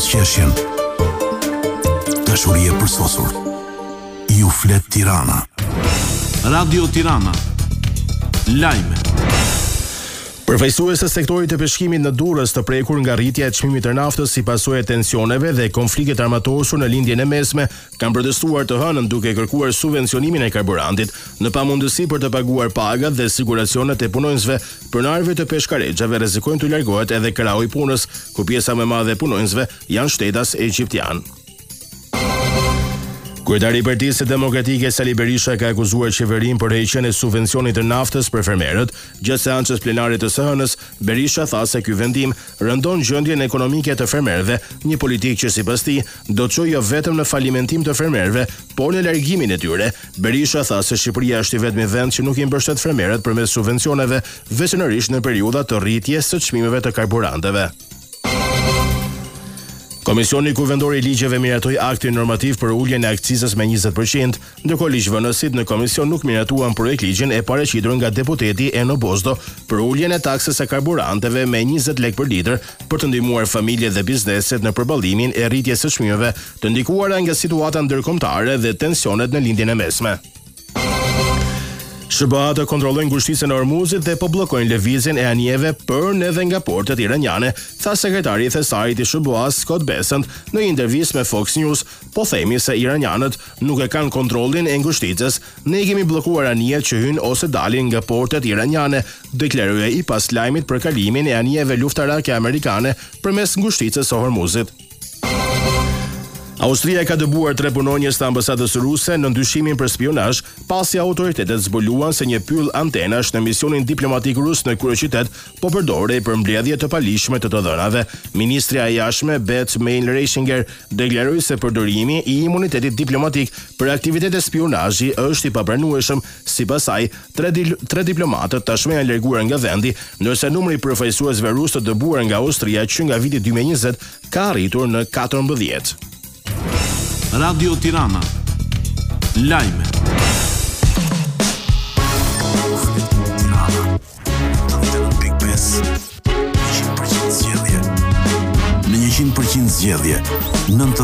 vendos qeshjen. Dashuria e përsosur. Ju flet Tirana. Radio Tirana. Lajme. Përfaqësues e sektorit të peshqimit në Durrës të prekur nga rritja e çmimit të naftës si pasojë e tensioneve dhe konfliktet armatosur në lindjen e mesme, kanë protestuar të hënën duke kërkuar subvencionimin e karburantit në pamundësi për të paguar pagat dhe siguracionet e punonjësve. Pronarëve të peshkaregjave rrezikojnë të largohet edhe krau i punës, ku pjesa më e madhe e punonjësve janë shtetas egjiptian. Kryetari i Partisë Demokratike Sali Berisha ka akuzuar qeverinë për heqjen e subvencionit të naftës për fermerët. Gjatë seancës plenare të së hënës, Berisha tha se ky vendim rëndon gjendjen ekonomike të fermerëve, një politikë që sipas tij do të çojë jo vetëm në falimentim të fermerëve, por në largimin e tyre. Berisha tha se Shqipëria është i vetmi vend që nuk i mbështet fermerët përmes subvencioneve, veçanërisht në periudha të rritjes së çmimeve të karburanteve. Komisioni Kuvendor i Ligjeve miratoi aktin normativ për uljen e akcizës me 20%, ndërkohë ligjvënësit në komision nuk miratuan projekt ligjin e paraqitur nga deputeti Eno Bozdo për uljen e taksës së karburanteve me 20 lekë për litër për të ndihmuar familjet dhe bizneset në përballimin e rritjes së çmimeve të ndikuara nga situata ndërkombëtare dhe tensionet në lindjen e mesme. SBA të kontrollojnë ngushticën e Ormuzit dhe po bllokojnë lëvizjen e anijeve për në dhe nga portet iraniane, tha sekretari i thesarit i SBA-s Scott Bessent në një intervistë me Fox News. Po themi se iranianët nuk e kanë kontrollin e ngushticës, ne kemi bllokuar anijet që hyjnë ose dalin nga portet iraniane, deklaroi i pas lajmit për kalimin e anijeve luftarake amerikane përmes ngushticës së Ormuzit. Austria ka dëbuar 3 punonjës të ambasadës ruse në ndyshimin për spionazh, pasi autoritetet zbuluan se një pyll antenash në misionin diplomatik rus në kryeqytet po përdorej për mbledhje të palishme të dhënave. Ministrja e Jashtme Beth Mehl-Reisinger deklaroi se përdorimi i imunitetit diplomatik për aktivitete spionazhi është i papranueshëm. Sipas saj, 3 diplomatët tashmë janë larguar nga vendi, ndërsa numri i përfaqësuesve rus të dëbuar nga Austria që nga viti 2020 ka arritur në 14. Radio Tirana. Lajme. Në 100% zgjedhje,